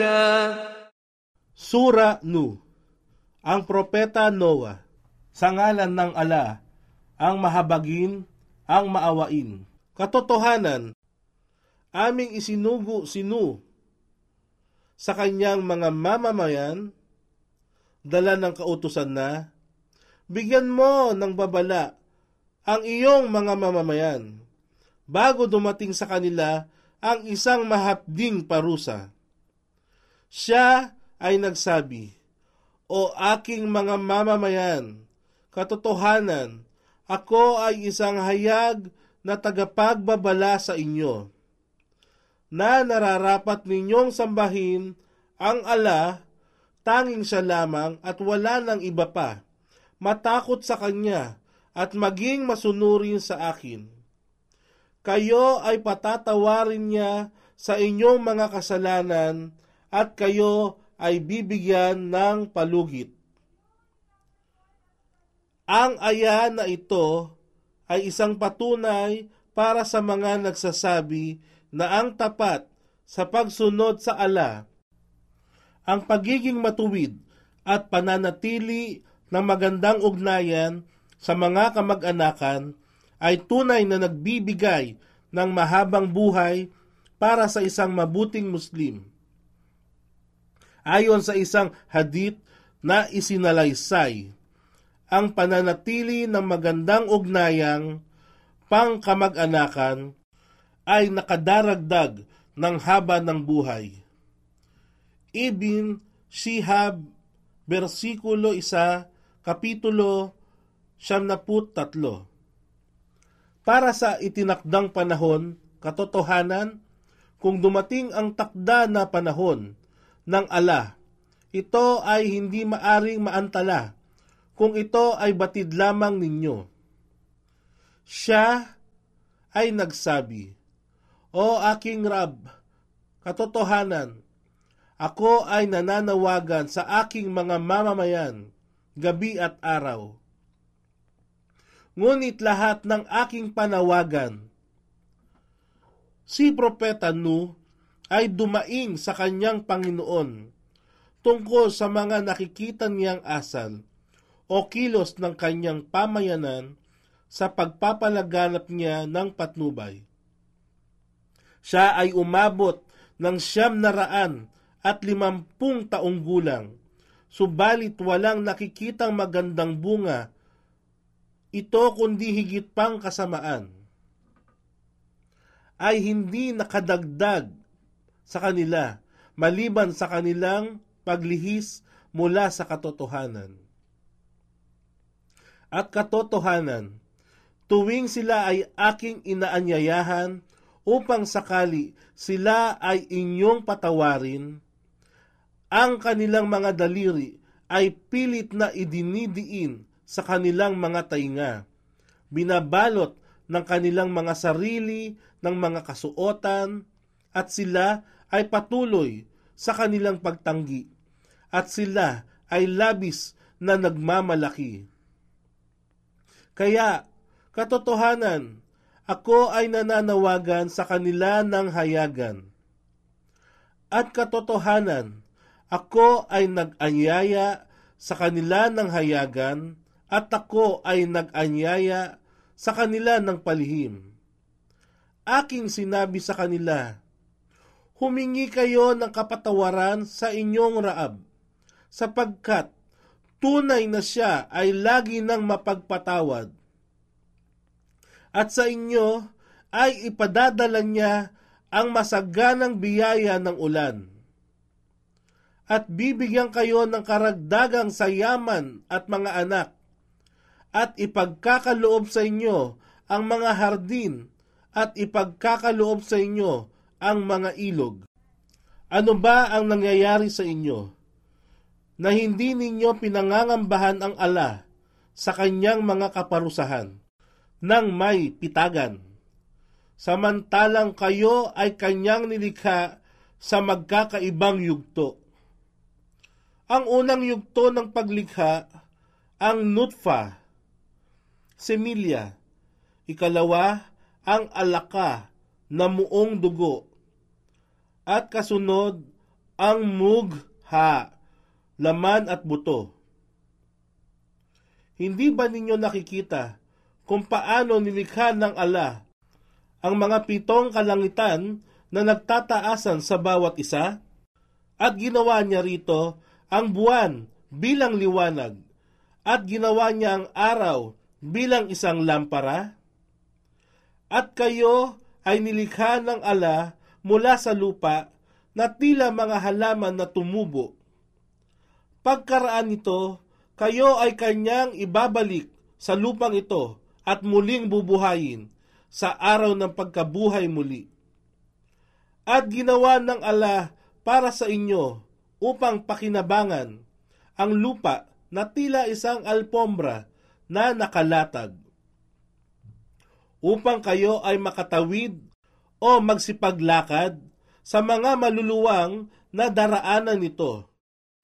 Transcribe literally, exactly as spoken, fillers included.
Sura Nu. Ang propeta Noah. Sa ngalan ng Ala, ang mahabagin, ang maawain. Katotohanan, aming isinugo si Nu sa kanyang mga mamamayan, dala ng kautusan na, bigyan mo ng babala ang iyong mga mamamayan, bago dumating sa kanila ang isang mahapding parusa. Siya ay nagsabi, O aking mga mamamayan, katotohanan, ako ay isang hayag na tagapagbabala sa inyo, na nararapat ninyong sambahin ang Ala, tanging siya lamang at wala ng iba pa, matakot sa Kanya at maging masunurin sa akin. Kayo ay patatawarin niya sa inyong mga kasalanan at kayo ay bibigyan ng palugit. Ang aya na ito ay isang patunay para sa mga nagsasabi na ang tapat sa pagsunod sa Ala, ang pagiging matuwid at pananatili ng magandang ugnayan sa mga kamag-anakan ay tunay na nagbibigay ng mahabang buhay para sa isang mabuting Muslim. Ayon sa isang hadith na isinalaysay, ang pananatili ng magandang ugnayang pangkamag-anakan ay nakadaragdag ng haba ng buhay. Ibn Shihab, versikulo isa, kapitulo siyam na tatlo. Para sa itinakdang panahon, katotohanan, kung dumating ang takda na panahon ng Ala, ito ay hindi maaring maantala kung ito ay batid lamang ninyo. Siya ay nagsabi, O aking Rab, katotohanan, ako ay nananawagan sa aking mga mamamayan, gabi at araw. Ngunit lahat ng aking panawagan, si Propeta Nu ay dumaing sa kanyang Panginoon tungkol sa mga nakikita niyang asal o kilos ng kanyang pamayanan sa pagpapalaganap niya ng patnubay. Siya ay umabot ng siyam na raan at limampung taong gulang, subalit walang nakikitang magandang bunga ito kundi higit pang kasamaan. Ay hindi nakadagdag sa kanila, maliban sa kanilang paglihis mula sa katotohanan. At katotohanan, tuwing sila ay aking inaanyayahan upang sakali sila ay inyong patawarin, ang kanilang mga daliri ay pilit na idinidiin sa kanilang mga tainga, binabalot ng kanilang mga sarili ng mga kasuotan, at sila ay patuloy sa kanilang pagtanggi, at sila ay labis na nagmamalaki. Kaya, katotohanan, ako ay nananawagan sa kanila ng hayagan. At katotohanan, ako ay nag-anyaya sa kanila ng hayagan, at ako ay nag-anyaya sa kanila ng palihim. Aking sinabi sa kanila, humingi kayo ng kapatawaran sa inyong Raab, sapagkat tunay na siya ay lagi nang mapagpatawad. At sa inyo ay ipadadala niya ang masaganang biyaya ng ulan. At bibigyan kayo ng karagdagang sayaman at mga anak, at ipagkakaloob sa inyo ang mga hardin, at ipagkakaloob sa inyo ang mga ilog. Ano ba ang nangyayari sa inyo, na hindi ninyo pinangangambahan ang Ala sa kanyang mga kaparusahan, nang may pitagan, samantalang kayo ay kanyang nilikha sa magkakaibang yugto? Ang unang yugto ng paglikha, ang nutfa, semilya. Ikalawa, ang alaka na muong dugo. At kasunod, ang mugha, laman at buto. Hindi ba ninyo nakikita kung paano nilikha ng ala ang mga pitong kalangitan na nagtataasan sa bawat isa? At ginawa niya rito ang buwan bilang liwanag, at ginawa niya ang araw bilang isang lampara? At kayo ay nilikha ng ala mula sa lupa na tila mga halaman na tumubo. Pagkaraan nito, kayo ay kanyang ibabalik sa lupang ito at muling bubuhayin sa araw ng pagkabuhay muli. At ginawa ng ala para sa inyo upang pakinabangan ang lupa na tila isang alpombra na nakalatag, upang kayo ay makatawid o magsipaglakad sa mga maluluwang na daraanan nito.